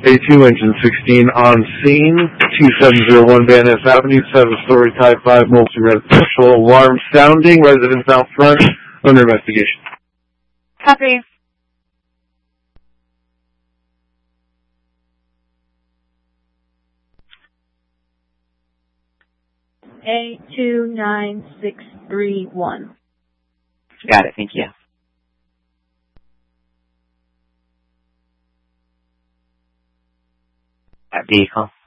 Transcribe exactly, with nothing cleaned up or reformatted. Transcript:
A two engine sixteen on scene, two seven zero one Van Ness Avenue, seven-story Type five multi-residential, alarm sounding, residents out front, under investigation. Copy. A two nine six three one. Got it, thank you. That vehicle.